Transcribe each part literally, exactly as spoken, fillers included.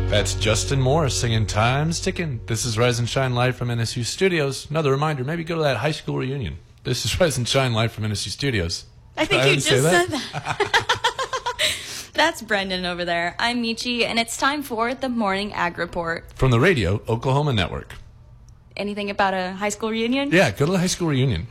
That's Justin Moore singing Time's Ticking. This is Rise and Shine live from N S U Studios. Another reminder, maybe go to that high school reunion. This is Rise and Shine live from N S U Studios. I think I you just that? said that. That's Brendan over there. I'm Michi, and it's time for the Morning Ag Report. From the Radio Oklahoma Network. Anything about a high school reunion? Yeah, go to the high school reunion.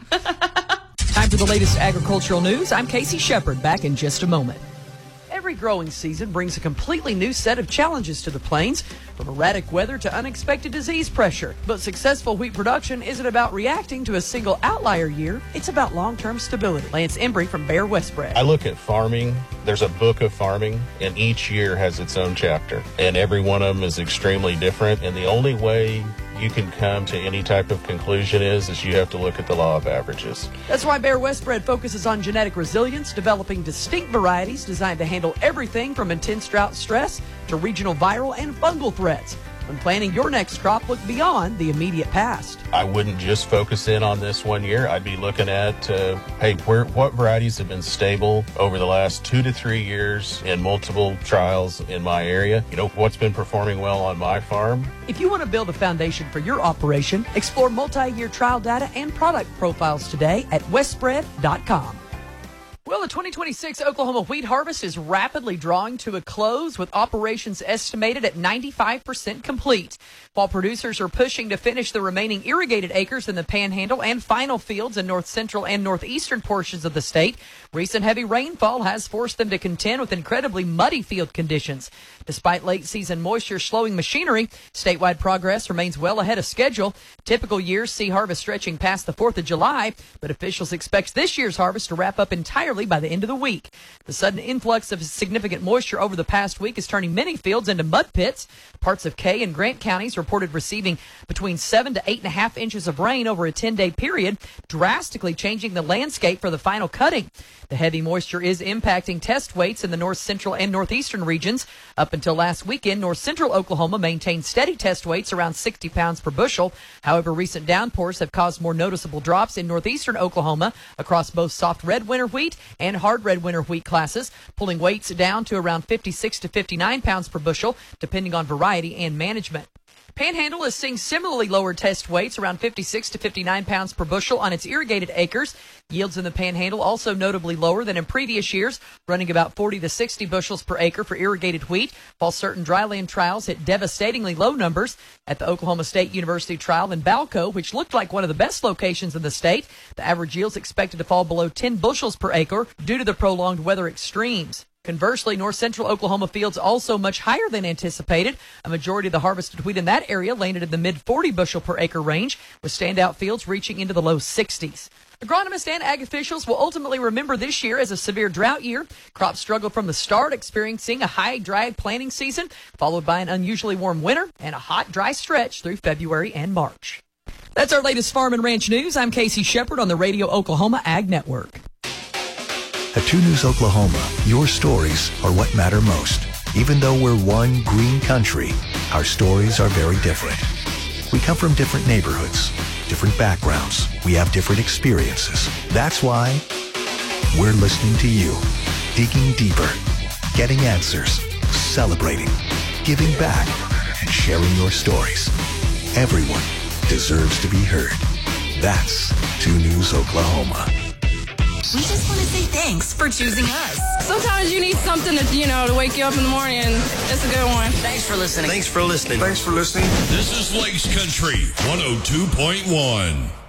Time for the latest agricultural news. I'm Casey Shepard, back in just a moment. Every growing season brings a completely new set of challenges to the plains, from erratic weather to unexpected disease pressure. But successful wheat production isn't about reacting to a single outlier year. It's about long-term stability. Lance Embry from Bayer Westbred. I look at farming. There's a book of farming, and each year has its own chapter. And every one of them is extremely different. And the only way you can come to any type of conclusion is, is you have to look at the law of averages. That's why Bayer Westbred focuses on genetic resilience, developing distinct varieties designed to handle everything from intense drought stress to regional viral and fungal threats. When planning your next crop, look beyond the immediate past. I wouldn't just focus in on this one year. I'd be looking at, uh, hey, where, what varieties have been stable over the last two to three years in multiple trials in my area? You know, what's been performing well on my farm? If you want to build a foundation for your operation, explore multi-year trial data and product profiles today at westbred dot com. Well, the twenty twenty-six Oklahoma wheat harvest is rapidly drawing to a close, with operations estimated at ninety-five percent complete. While producers are pushing to finish the remaining irrigated acres in the Panhandle and final fields in north central and northeastern portions of the state, recent heavy rainfall has forced them to contend with incredibly muddy field conditions. Despite late season moisture slowing machinery, statewide progress remains well ahead of schedule. Typical years see harvest stretching past the fourth of July, but officials expect this year's harvest to wrap up entirely by the end of the week. The sudden influx of significant moisture over the past week is turning many fields into mud pits. Parts of Kay and Grant counties reported receiving between seven to eight and a half inches of rain over a ten-day period, drastically changing the landscape for the final cutting. The heavy moisture is impacting test weights in the north central and northeastern regions. Up until last weekend, north central Oklahoma maintained steady test weights around sixty pounds per bushel. However, recent downpours have caused more noticeable drops in northeastern Oklahoma across both soft red winter wheat and hard red winter wheat classes, pulling weights down to around fifty-six to fifty-nine pounds per bushel, depending on variety and management. Panhandle is seeing similarly lower test weights, around fifty-six to fifty-nine pounds per bushel on its irrigated acres. Yields in the Panhandle also notably lower than in previous years, running about forty to sixty bushels per acre for irrigated wheat, while certain dryland trials hit devastatingly low numbers. At the Oklahoma State University trial in Balco, which looked like one of the best locations in the state, the average yields expected to fall below ten bushels per acre due to the prolonged weather extremes. Conversely, north central Oklahoma fields also much higher than anticipated. A majority of the harvested wheat in that area landed in the mid forty bushel per acre range, with standout fields reaching into the low sixties. Agronomists and ag officials will ultimately remember this year as a severe drought year. Crops struggled from the start, experiencing a high, dry planting season, followed by an unusually warm winter and a hot, dry stretch through February and March. That's our latest Farm and Ranch news. I'm Casey Shepard on the Radio Oklahoma Ag Network. At two News Oklahoma, your stories are what matter most. Even though we're one green country, our stories are very different. We come from different neighborhoods, different backgrounds. We have different experiences. That's why we're listening to you, digging deeper, getting answers, celebrating, giving back, and sharing your stories. Everyone deserves to be heard. That's two News Oklahoma. We just want to say thanks for choosing us. Sometimes you need something to, you know, to wake you up in the morning. It's a good one. Thanks for listening. Thanks for listening. Thanks for listening. This is Lakes Country one oh two point one.